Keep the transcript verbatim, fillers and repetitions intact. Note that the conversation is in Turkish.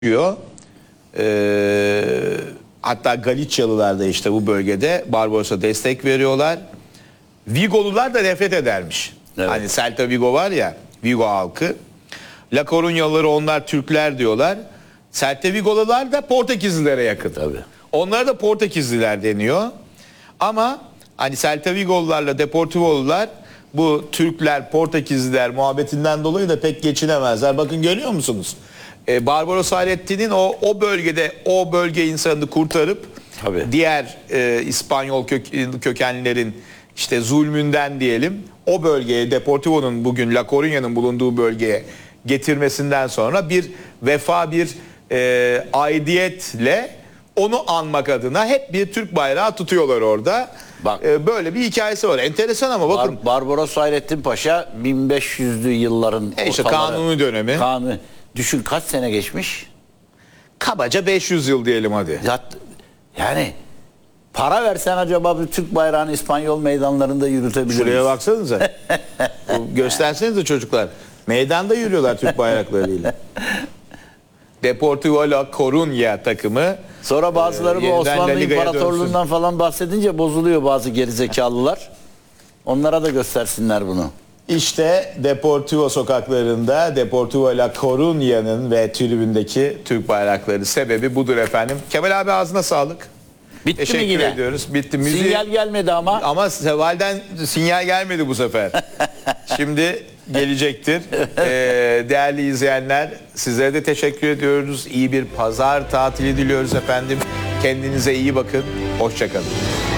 diyor. Ee, hatta Galiçyalılar da işte bu bölgede Barbaros'a destek veriyorlar. Vigolular da nefret edermiş. Evet. Hani Celta Vigo var ya, Vigo halkı. La Corunyalıları onlar Türkler diyorlar. Celta Vigolular da Portekizlilere yakın. Tabii. Onlara da Portekizliler deniyor. Ama hani Celta Vigolularla Deportivo'lular bu Türkler, Portekizliler muhabbetinden dolayı da pek geçinemezler. Bakın görüyor musunuz? Ee, Barbaros Hayrettin'in o o bölgede o bölge insanını kurtarıp Tabii. diğer e, İspanyol kök, kökenlilerin işte zulmünden diyelim o bölgeye, Deportivo'nun bugün La Coruña'nın bulunduğu bölgeye getirmesinden sonra bir vefa, bir e, aidiyetle onu anmak adına hep bir Türk bayrağı tutuyorlar orada. Bak. E, böyle bir hikayesi var. Enteresan ama bakın. Bar Barbaros Hayrettin Paşa bin beş yüzlü yılların E işte ortaları. kanuni dönemi. Kanuni. Düşün kaç sene geçmiş? Kabaca beş yüz yıl diyelim hadi. Ya, yani para versen acaba bir Türk bayrağını İspanyol meydanlarında yürütebilir Şuraya miyiz? baksanıza. Göstersenize çocuklar. Meydanda yürüyorlar Türk bayraklarıyla. Deportivo La Coruña takımı. Sonra bazıları Ee, bu yeniden Osmanlı La Liga'ya İmparatorluğundan falan bahsedince bozuluyor bazı gerizekalılar. Onlara da göstersinler bunu. İşte Deportivo sokaklarında Deportivo La Coruña'nın ve tribündeki Türk bayrakları sebebi budur efendim. Kemal abi ağzına sağlık. Bitti Teşekkür mi yine? ediyoruz. Bitti. Müziği... Sinyal gelmedi ama. Ama Seval'den sinyal gelmedi bu sefer. Şimdi gelecektir. Ee, değerli izleyenler, sizlere de teşekkür ediyoruz. İyi bir pazar tatili diliyoruz efendim. Kendinize iyi bakın. Hoşça kalın.